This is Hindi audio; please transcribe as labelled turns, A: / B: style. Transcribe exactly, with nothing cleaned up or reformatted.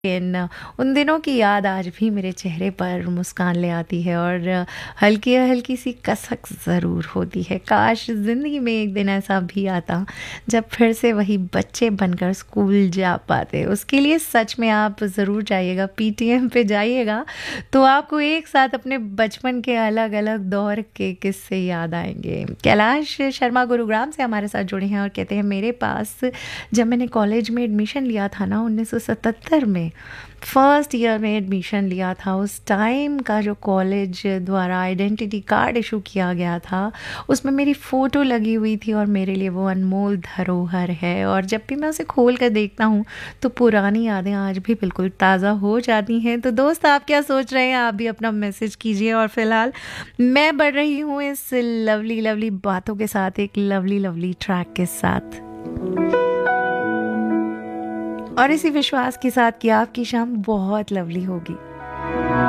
A: लेकिन उन दिनों की याद आज भी मेरे चेहरे पर मुस्कान ले आती है और हल्की हल्की सी कसक ज़रूर होती है। काश ज़िंदगी में एक दिन ऐसा भी आता जब फिर से वही बच्चे बनकर स्कूल जा पाते। उसके लिए सच में आप ज़रूर जाइएगा, पीटीएम पे जाइएगा तो आपको एक साथ अपने बचपन के अलग अलग दौर के किस्से याद आएंगे। कैलाश शर्मा गुरुग्राम से हमारे साथ जुड़े हैं और कहते हैं, मेरे पास जब मैंने कॉलेज में एडमिशन लिया था ना उन्नीस सौ सतहत्तर में, फर्स्ट ईयर में एडमिशन लिया था, उस टाइम का जो कॉलेज द्वारा आइडेंटिटी कार्ड इशू किया गया था उसमें मेरी फ़ोटो लगी हुई थी और मेरे लिए वो अनमोल धरोहर है। और जब भी मैं उसे खोल कर देखता हूँ तो पुरानी यादें आज भी बिल्कुल ताज़ा हो जाती हैं। तो दोस्त, आप क्या सोच रहे हैं? आप भी अपना मैसेज कीजिए। और फिलहाल मैं बढ़ रही हूँ इस लवली लवली बातों के साथ एक लवली लवली ट्रैक के साथ, और इसी विश्वास के साथ कि आपकी शाम बहुत लवली होगी।